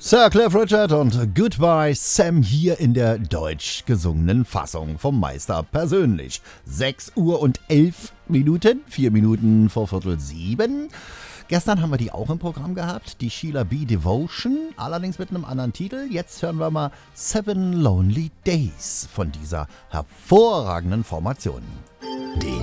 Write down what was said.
Sir Cliff Richard und Goodbye Sam hier in der deutsch gesungenen Fassung vom Meister persönlich. 6 Uhr und 11 Minuten, 4 Minuten vor Viertel 7. Gestern haben wir die auch im Programm gehabt, die Sheila B. Devotion, allerdings mit einem anderen Titel. Jetzt hören wir mal 7 Lonely Days von dieser hervorragenden Formation.